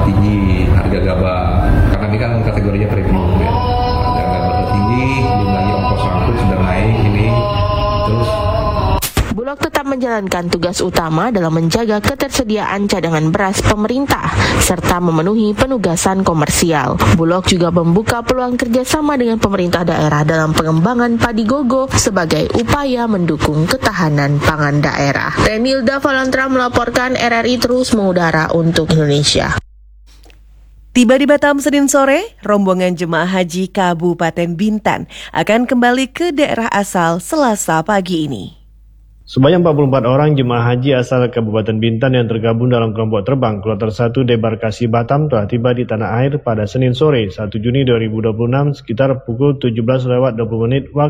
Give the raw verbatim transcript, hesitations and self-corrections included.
tinggi harga gabah karena ini kan kategorinya premium ya. Harga gabah tinggi, belum lagi ongkos angkut sudah naik ini. Terus Bulog tetap menjalankan tugas utama dalam menjaga ketersediaan cadangan beras pemerintah serta memenuhi penugasan komersial. Bulog juga membuka peluang kerjasama dengan pemerintah daerah dalam pengembangan padi gogo sebagai upaya mendukung ketahanan pangan daerah. Renilda Valantra melaporkan, R R I terus mengudara untuk Indonesia. Tiba di Batam Senin sore, rombongan jemaah haji Kabupaten Bintan akan kembali ke daerah asal Selasa pagi ini. Sebanyak empat puluh empat orang jemaah haji asal Kabupaten Bintan yang tergabung dalam kelompok terbang Kloter satu Debarkasi Batam telah tiba di tanah air pada Senin sore satu Juni dua ribu dua puluh enam sekitar pukul tujuh belas lewat dua puluh menit waktu